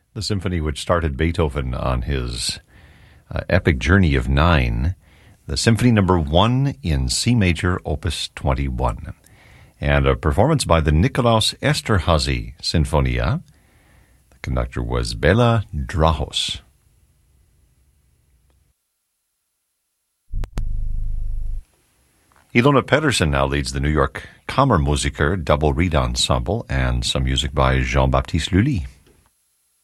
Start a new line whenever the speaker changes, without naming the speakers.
The symphony which started Beethoven on his epic journey of 9, the Symphony Number 1 in C Major, Opus 21, and a performance by the Nikolaus Esterhazy Sinfonia. The conductor was Bela Drahos. Ilona Pedersen now leads the New York Kammermusiker Double Reed Ensemble and some music by Jean-Baptiste Lully.